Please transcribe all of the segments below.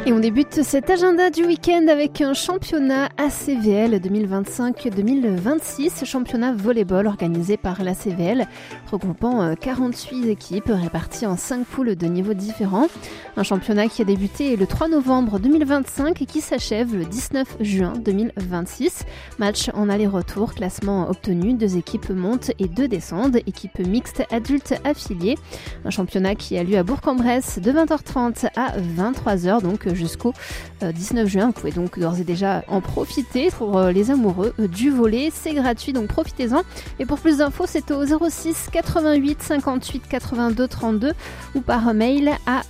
Et on débute cet agenda du week-end avec un championnat ACVL 2025-2026, championnat volleyball organisé par l'ACVL, regroupant 48 équipes réparties en 5 poules de niveaux différents. Un championnat qui a débuté le 3 novembre 2025 et qui s'achève le 19 juin 2026. Match en aller-retour, classement obtenu, 2 équipes montent et 2 descendent, équipe mixte adulte affiliée. Un championnat qui a lieu à Bourg-en-Bresse de 20h30 à 23h, donc jusqu'au 19 juin. Vous pouvez donc d'ores et déjà en profiter pour les amoureux du volley. C'est gratuit, donc profitez-en. Et pour plus d'infos, c'est au 06 88 58 82 32 ou par mail à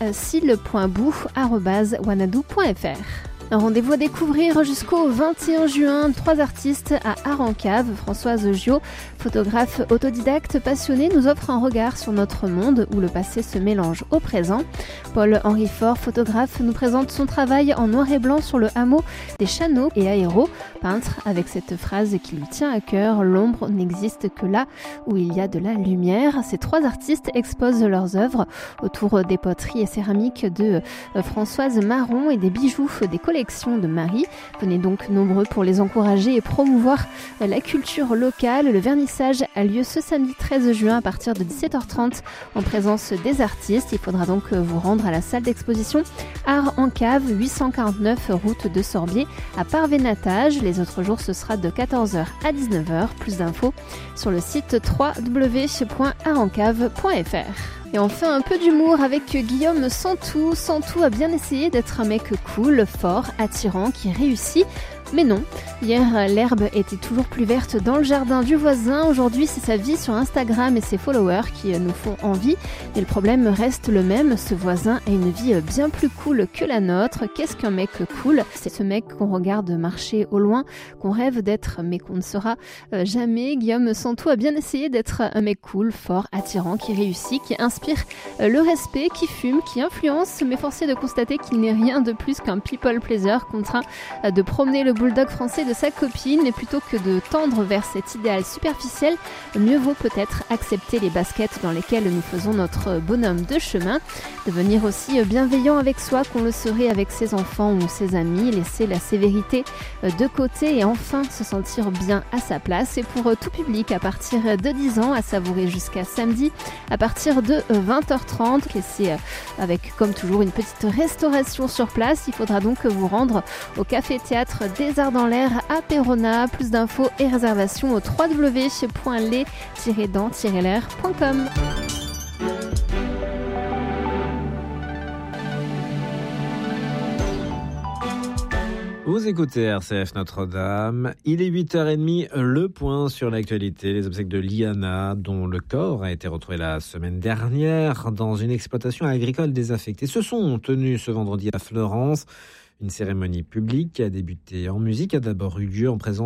sil.bou@wanadoo.fr. Un rendez-vous à découvrir jusqu'au 21 juin. 3 artistes à Arancave. Françoise Giot, photographe autodidacte passionnée, nous offre un regard sur notre monde où le passé se mélange au présent. Paul-Henri Faure, photographe, nous présente son travail en noir et blanc sur le hameau des Chanots et Aéros. Peintre avec cette phrase qui lui tient à cœur: l'ombre n'existe que là où il y a de la lumière. Ces 3 artistes exposent leurs œuvres autour des poteries et céramiques de Françoise Marron et des bijoux des collections de Marie. Venez donc nombreux pour les encourager et promouvoir la culture locale. Le vernissage a lieu ce samedi 13 juin à partir de 17h30 en présence des artistes. Il faudra donc vous rendre à la salle d'exposition Art en Cave, 849 route de Sorbier à Parvenatage. Les autres jours, ce sera de 14h à 19h. Plus d'infos sur le site www.artencave.fr. Et enfin, un peu d'humour avec Guillaume Santou. Santou a bien essayé d'être un mec cool, fort, attirant, qui réussit. Mais non, hier l'herbe était toujours plus verte dans le jardin du voisin. Aujourd'hui c'est sa vie sur Instagram et ses followers qui nous font envie. Et le problème reste le même, ce voisin a une vie bien plus cool que la nôtre. Qu'est-ce qu'un mec cool ? C'est ce mec qu'on regarde marcher au loin, qu'on rêve d'être mais qu'on ne sera jamais. Guillaume Santou a bien essayé d'être un mec cool, fort, attirant, qui réussit, qui inspire le respect, qui fume, qui influence, mais forcé de constater qu'il n'est rien de plus qu'un people pleaser contraint de promener le bulldog français de sa copine. Et plutôt que de tendre vers cet idéal superficiel, mieux vaut peut-être accepter les baskets dans lesquelles nous faisons notre bonhomme de chemin, devenir aussi bienveillant avec soi qu'on le serait avec ses enfants ou ses amis, laisser la sévérité de côté et enfin se sentir bien à sa place. Et pour tout public à partir de 10 ans, à savourer jusqu'à samedi à partir de 20h30, et c'est avec comme toujours une petite restauration sur place. Il faudra donc vous rendre au café-théâtre des Arts dans l'air à Péronne. Plus d'infos et réservations au www.les-dents-l'air.com. Vous écoutez RCF Notre-Dame, il est 8h30, le point sur l'actualité, les obsèques de Liana, dont le corps a été retrouvé la semaine dernière dans une exploitation agricole désaffectée, se sont tenues ce vendredi à Fleurance. Une cérémonie publique qui a débuté en musique a d'abord eu lieu en présence